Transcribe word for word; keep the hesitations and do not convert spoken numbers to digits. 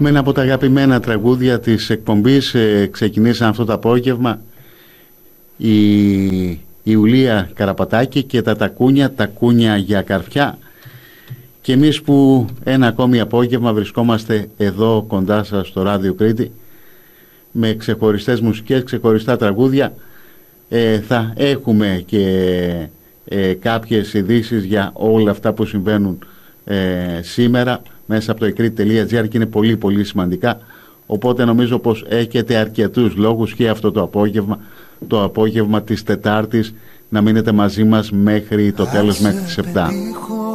Με ένα από τα αγαπημένα τραγούδια της εκπομπής ε, ξεκινήσαν αυτό το απόγευμα η Ιουλία Καραπατάκη και τα τακούνια, τακούνια για καρφιά, και εμείς που ένα ακόμη απόγευμα βρισκόμαστε εδώ κοντά σας στο Ράδιο Κρήτη με ξεχωριστές μουσικές, ξεχωριστά τραγούδια. ε, θα έχουμε και ε, κάποιες ειδήσεις για όλα αυτά που συμβαίνουν ε, σήμερα μέσα από το εκρήτη τελεία τζι άρ και είναι πολύ πολύ σημαντικά, οπότε νομίζω πως έχετε αρκετούς λόγους και αυτό το απόγευμα, το απόγευμα της Τετάρτης, να μείνετε μαζί μας μέχρι το τέλος, μέχρι τις επτά.